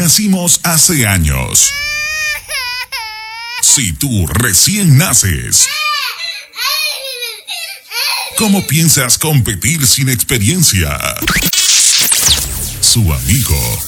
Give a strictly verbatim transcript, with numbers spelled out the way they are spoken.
nacimos hace años. Si tú recién naces, ¿cómo piensas competir sin experiencia? Su amigo